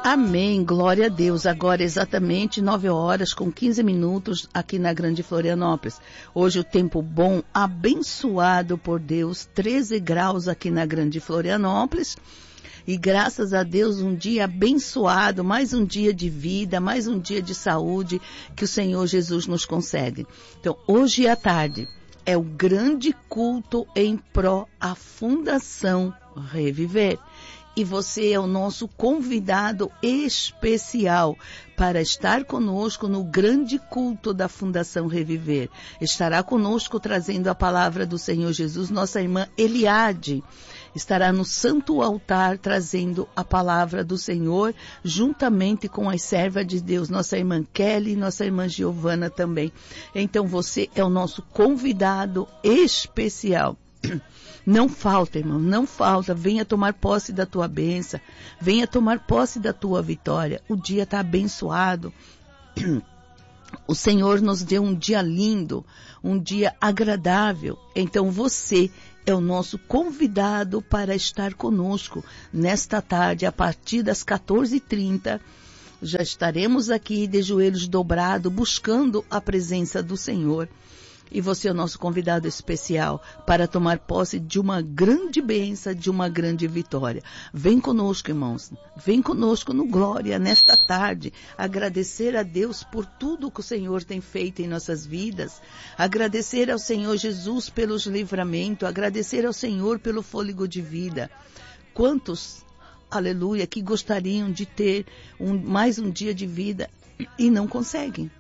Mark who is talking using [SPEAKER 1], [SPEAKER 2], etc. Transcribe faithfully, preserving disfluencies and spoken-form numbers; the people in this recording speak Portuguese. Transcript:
[SPEAKER 1] Amém, glória a Deus. Agora exatamente nove horas com quinze minutos aqui na Grande Florianópolis. Hoje o tempo bom, abençoado por Deus, treze graus aqui na Grande Florianópolis. E graças a Deus um dia abençoado, mais um dia de vida, mais um dia de saúde que o Senhor Jesus nos concede. Então hoje à tarde é o grande culto em pró à Fundação Reviver. E você é o nosso convidado especial para estar conosco no grande culto da Fundação Reviver. Estará conosco trazendo a palavra do Senhor Jesus, nossa irmã Eliade. Estará no santo altar trazendo a palavra do Senhor, juntamente com as servas de Deus, nossa irmã Kelly e nossa irmã Giovana também. Então você é o nosso convidado especial. Não falta, irmão, não falta. Venha tomar posse da tua bênção. Venha tomar posse da tua vitória. O dia está abençoado. O Senhor nos deu um dia lindo, um dia agradável. Então você é o nosso convidado para estar conosco nesta tarde, a partir das quatorze e trinta. Já estaremos aqui de joelhos dobrados, buscando a presença do Senhor. E você é o nosso convidado especial para tomar posse de uma grande bênção, de uma grande vitória. Vem conosco, irmãos. Vem conosco no Glória, nesta tarde. Agradecer a Deus por tudo que o Senhor tem feito em nossas vidas. Agradecer ao Senhor Jesus pelos livramentos. Agradecer ao Senhor pelo fôlego de vida. Quantos, aleluia, que gostariam de ter um, mais um dia de vida e não conseguem.